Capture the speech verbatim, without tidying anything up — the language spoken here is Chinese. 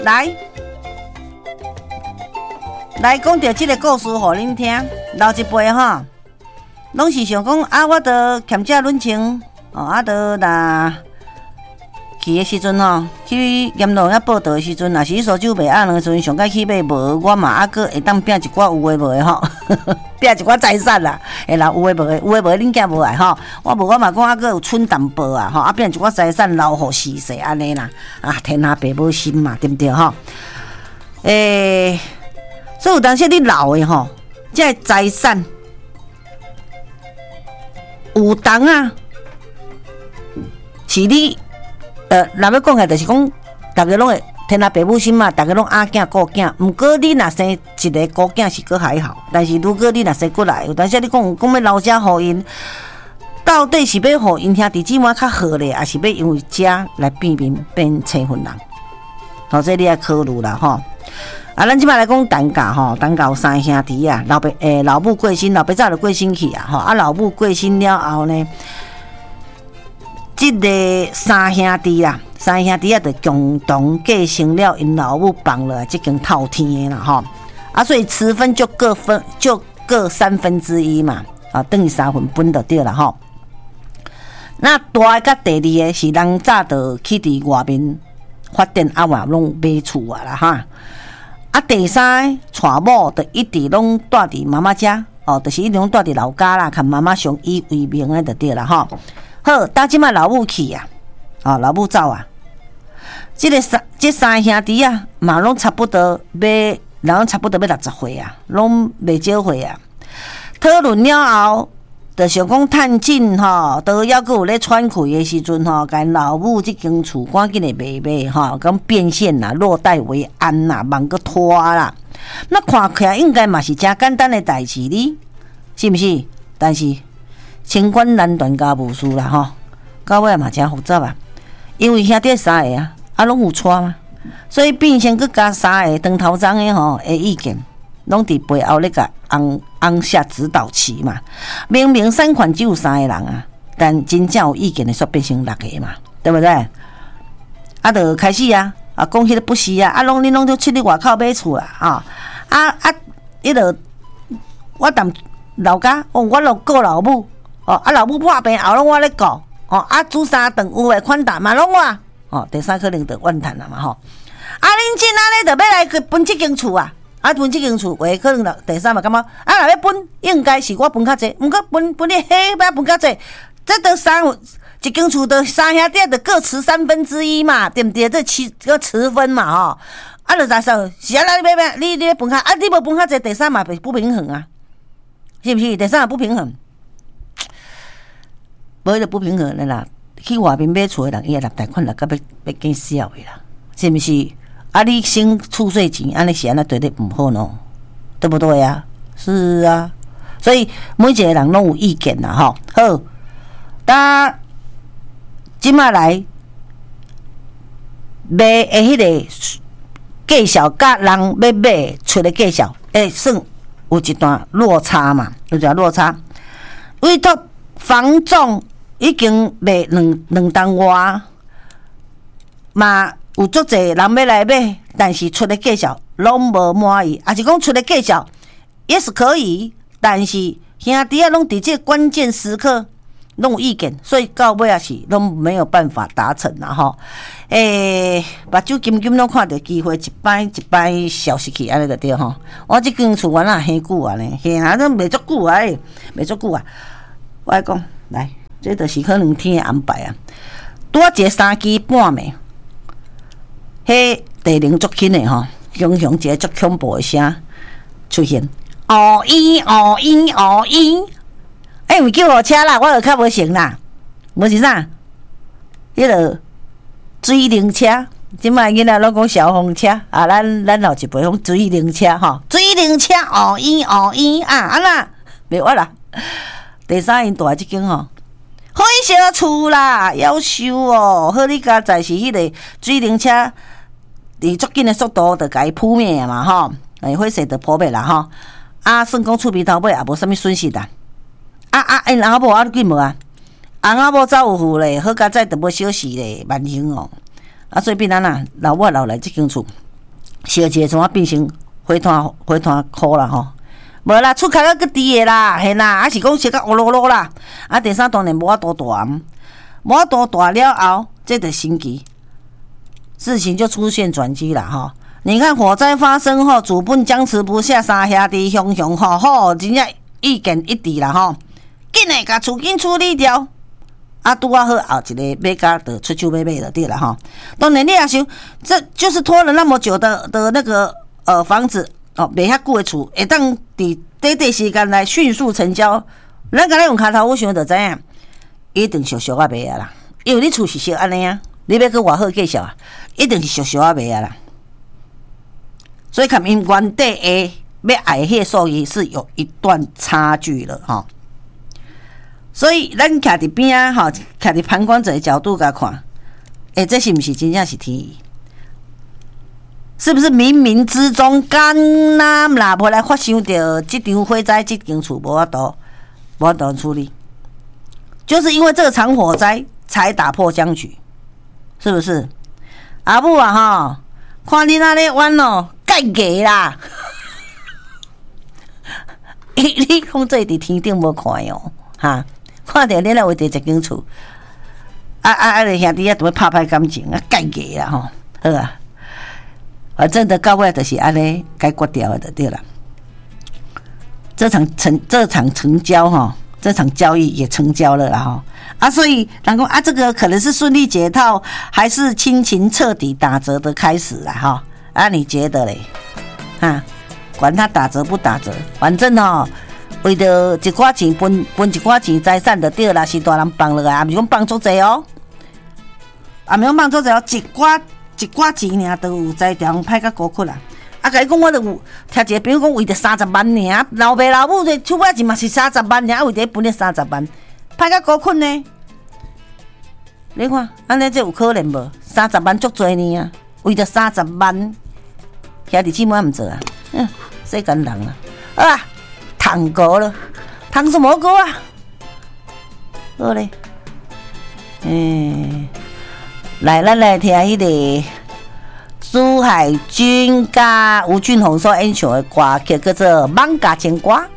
来，来讲到这个故事，互恁听。老一辈哈，拢是想讲啊，我得欠债论情，哦，啊得若去的时阵吼，去阎罗遐报道的时阵，若是烧酒卖暗的时阵，上该去买无，我嘛啊个会当拼一寡有诶无诶吼，拼一寡财产啦。会啦，有诶无诶，有诶无诶，恁囝无爱吼，我无我嘛讲啊个有剩淡薄啊吼，啊拼一寡财产留互世世安尼啦，啊天下爸母心嘛，对不对吼？诶，所以有当时你老诶吼，这财产有当啊，是你。呃，若要讲诶，就是讲，大家拢会天下爸母心嘛，大家拢阿囝顾囝。毋过你若生一个顾囝是搁还好，但是如果你若生过来，有当时你讲讲要留遮互因，到底是要互因兄弟姊妹较好咧，还是要因为遮来变面变青分人？好，这你要考虑啦吼。啊，咱即摆来讲单价吼，单价有三兄弟啊，老爸诶、欸、老母过身，老爸早就过身去啊吼，啊老母过身了后呢？即个三兄弟啦，三兄弟啊，就共同继承了因老母放了即间透天的啦吼，啊，所以持分就各分就各三分之一嘛，啊，等于三分分就对了吼。那大个甲第二个是人早就去伫外面发展啊嘛，拢买厝啊啦哈。啊，第三个娶某就一直拢住伫妈妈家，哦，就是一直拢住伫老家啦，看妈妈上以为名的就对了吼。好，到即摆老母去啊，哦，老母走啊，即、这个三即三兄弟啊，嘛拢差不多要，人差不多要六十岁啊，拢袂少岁啊。讨论了后，就想讲趁紧吼，都还阁有咧喘气的时阵吼，甲老母即间厝赶紧的卖卖吼，咁变现啦，落袋为安啦，茫阁拖啦。那看起来应该嘛是真简单的代志哩，是毋是？但是。清官难断家务事啦吼，到尾嘛真复杂啊。因为兄弟三个啊，啊拢有娶嘛，所以变成佫加三个当头章的吼的意见，拢伫背后咧甲翁翁下指导棋嘛。明明三款只有三个人啊，但真正有意见的却变成六个嘛，对不对？啊，就开始啊，啊讲迄个不是啊，啊拢恁拢都出去外口买厝啦，啊啊啊，迄个我踮老家，哦，我老顾老母。哦，啊老母破病后拢我咧顾，哦啊煮三顿有诶款待嘛拢我，哦第三可能就怨叹啦嘛吼。啊恁真安尼就要来去分即间厝啊，啊分即间厝，话可能就第三嘛感觉啊若要分，应该是我分较济，毋过分分你迄要分较济，这得三一间厝的三兄弟就各持三分之一嘛，对毋对？这七个持分嘛吼，啊就咋说？是啊，那你要你你要分较啊，你无分较济，第三嘛不平衡啊，是不是？第三嘛不平衡。无迄个不平衡的啦，去外面买厝的人，伊也立贷款立到要要见笑的啦，是毋是？啊，你先储税钱，安尼是安尼对你毋好喏，对不对啊？是啊，所以每一个人拢有意见啦，吼。好，当即马来卖的迄个价销，甲人要买出的价销，会算有一段落差嘛，有一段落差，委托房仲。已经卖两两单外，嘛有足侪人要来买，但是出的价销拢无满意，还是讲出的价销也是可以，但是兄弟啊拢伫这关键时刻拢有意见，所以到尾也是拢没有办法达成啦吼。诶、欸，目睭金金拢看到机会，一摆一摆消失去，安尼就对吼。我即间厝原来很久啊呢，嘿啊，都卖足久啊，卖足久啊。我来讲来。这就是可能天的安排啊！拄啊一个三更半暝，迄地铃足轻的吼，雄雄一个足恐怖的声出现，哦咦哦咦哦咦，哎，毋叫我车啦，我就较无成啦，无是啥？迄个水灵车，即摆囡仔拢讲小风车啊，咱咱老一辈讲水灵车吼，水灵车哦咦哦咦啊，安那袂我啦。第三因住即间吼。好小厝啦，夭寿哦！好你家在是迄个水灵车，以足紧的速度就甲伊扑灭嘛吼，哎，火势就扑灭啦吼。啊，算讲厝边头尾也无啥物损失啦。啊啊，因翁仔某啊紧无啊？翁仔某走有富咧，好佳哉就无小事咧，万幸哦。啊，所以变咱啊，老我留来即间厝， 烧一个怎啊变成火炭火炭箍啦吼。无啦，出壳个低的啦，嘿啦，还是讲烧甲乌噜噜啦。啊，第三当然无法度大，无法度大了后，这就神奇，事情就出现转机啦吼。你看火灾发生后，主本僵持不下，三兄弟雄雄吼吼，真正意见一致啦吼，紧诶，甲厝紧处理掉。啊，拄啊好，后一个买家就出手买买就对了哈。当然你也想，这就是拖了那么久的的那个呃房子哦，卖遐久的厝，会当伫短短时间内迅速成交。咱敢若用骹头，我想就知影，一定俗俗啊卖啊啦。因为你厝是俗安尼啊，你要去偌好介绍啊，一定是俗俗啊卖啊啦。所以，看因原底的要爱迄个数字是有一段差距了哈。所以，咱徛伫边啊，吼，徛伫旁观者的角度甲看，诶、欸，这是毋是真正是天意？是不是冥冥之中干呐啦，无来发生着这场火灾，这间厝无法度，无法度处理？就是因为这场火灾才打破僵局，是不是？阿母啊，吼，看你那咧玩哦，盖价啦！你讲这伫天顶无看哦，哈！看到你来为着一间厝，啊啊啊！兄弟啊，都要拍拍感情啊，盖价啦吼，好啊。反正的到尾就是安尼解决掉的，就对了。这场成这场成交哈，这场交易也成交了啦哈啊，所以人讲啊，这个可能是顺利解套，还是亲情彻底打折的开始啦哈啊？你觉得嘞？啊，管他打折不打折，反正哦，为着一寡钱分分一寡钱财产就对啦，是大人放落来，也毋是讲放足济哦，也毋是讲放足济哦，一寡。一寡钱尔都有在中歹甲高窟啦，啊！甲你讲，我著有听一个朋友讲，为着三十万尔，老爸老母这手尾钱嘛是三十万尔，为着分咧三十万，歹甲高窟呢？你看，安尼这有可能无？三十万足多呢啊！为着三十万，兄弟姊妹毋做啊？嗯，世间人啊，啊，谈过了，谈什么过啊？好嘞，嗯。来，咱来听迄个朱海军甲吴俊宏所演唱的歌曲，叫做《艋舺情歌》。